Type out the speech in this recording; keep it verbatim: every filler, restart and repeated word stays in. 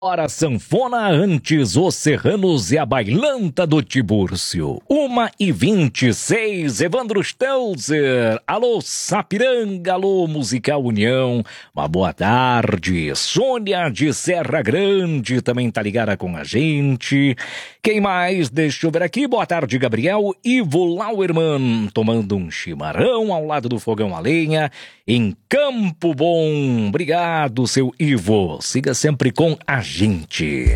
Ora, sanfona antes os serranos e a bailanta do Tibúrcio. Uma e vinte e seis, Evandro Stelzer. Alô, Sapiranga, alô, Musical União. Uma boa tarde. Sônia de Serra Grande também tá ligada com a gente. Quem mais? Deixa eu ver aqui. Boa tarde, Gabriel. Ivo Lauerman, tomando um chimarrão ao lado do fogão a lenha em Campo Bom. Obrigado, seu Ivo. Siga sempre com a gente.